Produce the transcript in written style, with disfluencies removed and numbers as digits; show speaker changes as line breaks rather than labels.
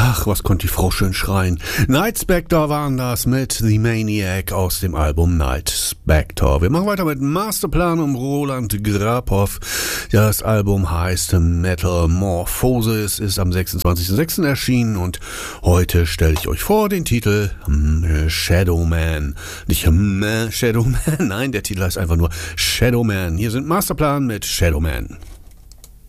Ach, was konnte die Frau schön schreien. Night Spector waren das mit The Maniac aus dem Album Night Spector. Wir machen weiter mit Masterplan um Roland Graphoff. Das Album heißt Metamorphosis, ist am 26.06. erschienen und heute stelle ich euch vor den Titel Shadowman. Nicht Shadowman, nein, der Titel heißt einfach nur Shadowman. Hier sind Masterplan mit Shadowman.